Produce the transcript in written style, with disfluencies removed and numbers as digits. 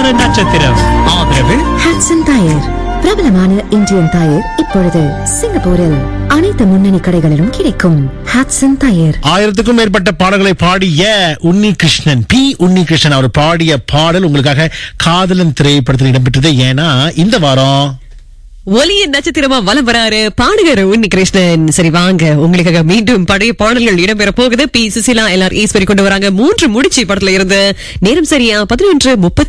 நட்சத்திரம். ஆதரவு ஹட்சன் டயர், பிரபலமான இந்தியன் டயர் இப்பொழுது சிங்கப்பூரில் அனைத்து முன்னணி கடைகளிலும் கிடைக்கும். ஹட்சன் டயர். 1000க்கும் மேற்பட்ட பாடல்களை பாடிய உன்னிகிருஷ்ணன், உன்னிகிருஷ்ணன் அவர் பாடிய பாடல் உங்களுக்காக காதலன் திரைப்படத்தில் இடம்பெற்றது. ஏன்னா இந்த வாரம் ஒலியின் நட்சத்திரமா வலம் வராரு பாடகர் உன்னிகிருஷ்ணன். சரி வாங்க, உங்களுக்காக மீண்டும் பழைய பாடல்கள் இடம்பெற போகுது. பி சுசிலா, LR ஈஸ்வரி கொண்டு வராங்க 3 முடிச்சு படத்துல இருந்து. நேரம் சரியா 11:30.